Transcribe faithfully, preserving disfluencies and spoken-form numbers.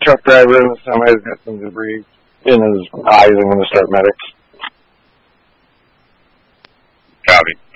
truck driver and the semi's got some debris in his eyes. I'm going to start medics. Copy.